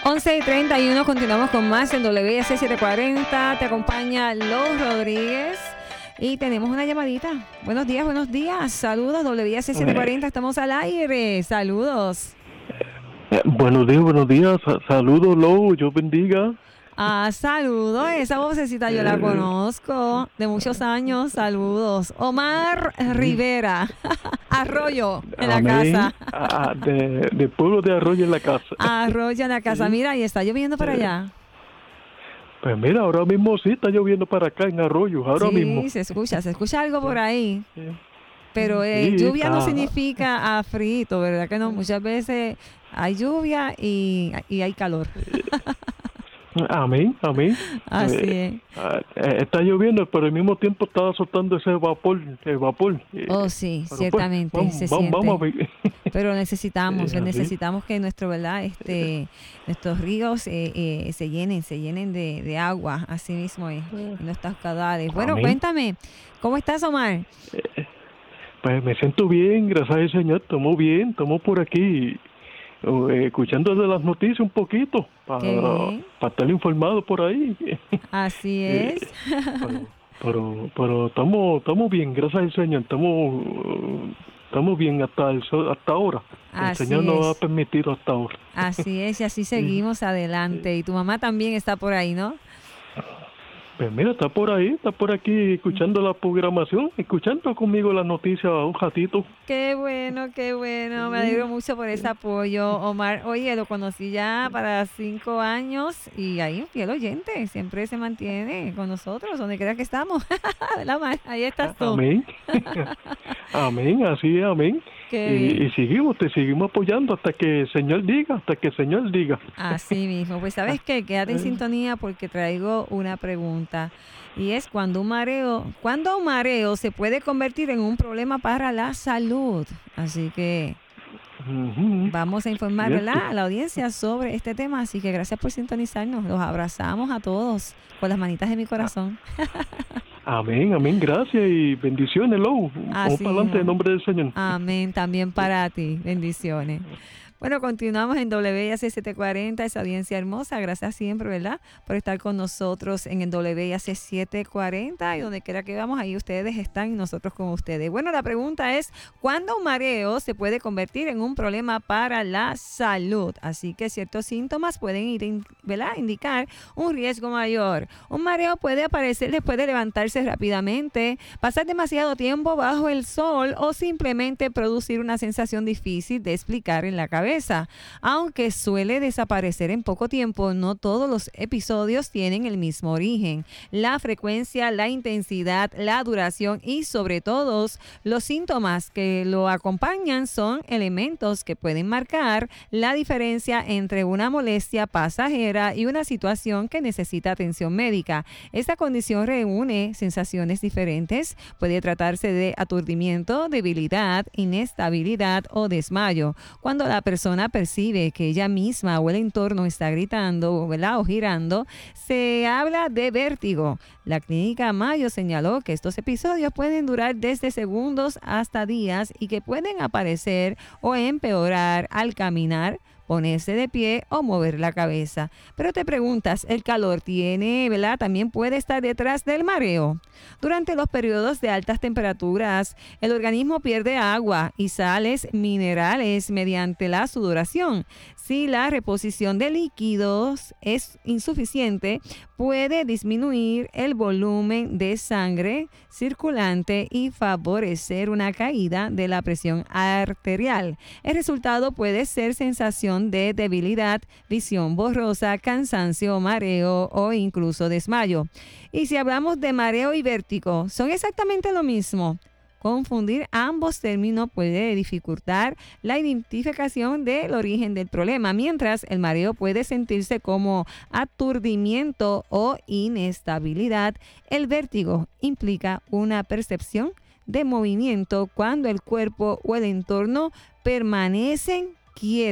11:31, continuamos con más en WIAC 740. Te acompaña Los Rodríguez y tenemos una llamadita. Buenos días. Saludos, WIAC 740. Estamos al aire. Saludos. Buenos días. Saludos, Lou. Dios bendiga. Saludos. Esa vocecita yo la conozco de muchos años. Saludos. Omar Rivera. Arroyo en la casa. De pueblo de Arroyo en la casa. Arroyo en la casa. Mira, y está lloviendo para allá. Pues mira, ahora mismo sí está lloviendo para acá en Arroyo. Ahora mismo. Sí, se escucha algo por ahí. Sí. Pero lluvia no significa frito, ¿verdad que no? Muchas veces hay lluvia y hay calor. Amén. Así es. Está lloviendo, pero al mismo tiempo está soltando ese vapor. Oh, sí, Pero ciertamente. pues, se siente. vamos a ver. Pero necesitamos que nuestros ríos se llenen de agua, así mismo en nuestros caudales. Bueno, Amén. Cuéntame, ¿cómo estás, Omar? Pues me siento bien, gracias al Señor. Estamos bien, estamos por aquí. Escuchando de las noticias un poquito para estar informado por ahí. Así es. Pero estamos bien, gracias al Señor. Estamos bien hasta ahora. Así El Señor nos es. ha permitido hasta ahora. Así es, y así seguimos adelante. Y tu mamá también está por ahí, ¿no? Pues mira, está por aquí escuchando la programación, escuchando conmigo las noticias un ratito. Qué bueno. Me alegro mucho por ese apoyo, Omar. Oye, lo conocí ya para 5 años y ahí un fiel oyente. Siempre se mantiene con nosotros, donde quiera que estamos. ¿Verdad, Omar? Ahí estás tú. Amén. Amén, así es, amén. Y te seguimos apoyando hasta que el Señor diga. Así mismo. Pues ¿sabes qué? Quédate en sintonía porque traigo una pregunta. Y es ¿cuándo un mareo se puede convertir en un problema para la salud? Así que vamos a informar, ¿verdad?, a la audiencia sobre este tema. Así que gracias por sintonizarnos. Los abrazamos a todos con las manitas de mi corazón. Amén, gracias y bendiciones, Lou. Vamos para adelante en nombre del Señor. Amén, también para ti, bendiciones. Bueno, continuamos en WIAC 740, esa audiencia hermosa. Gracias siempre, ¿verdad?, por estar con nosotros en el WIAC 740 y donde quiera que vamos, ahí ustedes están y nosotros con ustedes. Bueno, la pregunta es, ¿cuándo un mareo se puede convertir en un problema para la salud? Así que ciertos síntomas pueden ¿verdad?, indicar un riesgo mayor. Un mareo puede aparecer después de levantarse rápidamente, pasar demasiado tiempo bajo el sol o simplemente producir una sensación difícil de explicar en la cabeza. Aunque suele desaparecer en poco tiempo, no todos los episodios tienen el mismo origen. La frecuencia, la intensidad, la duración y sobre todo los síntomas que lo acompañan son elementos que pueden marcar la diferencia entre una molestia pasajera y una situación que necesita atención médica. Esta condición reúne sensaciones diferentes. Puede tratarse de aturdimiento, debilidad, inestabilidad o desmayo. Cuando la persona percibe que ella misma o el entorno está gritando, ¿verdad?, o girando, se habla de vértigo. La clínica Mayo señaló que estos episodios pueden durar desde segundos hasta días y que pueden aparecer o empeorar al caminar, ponerse de pie o mover la cabeza. Pero te preguntas, ¿el calor también puede estar detrás del mareo? Durante los periodos de altas temperaturas, el organismo pierde agua y sales minerales mediante la sudoración. Si la reposición de líquidos es insuficiente, puede disminuir el volumen de sangre circulante y favorecer una caída de la presión arterial. El resultado puede ser sensación de debilidad, visión borrosa, cansancio, mareo o incluso desmayo. Y si hablamos de mareo y vértigo, son exactamente lo mismo. Confundir ambos términos puede dificultar la identificación del origen del problema, mientras el mareo puede sentirse como aturdimiento o inestabilidad. El vértigo implica una percepción de movimiento cuando el cuerpo o el entorno permanecen quietos.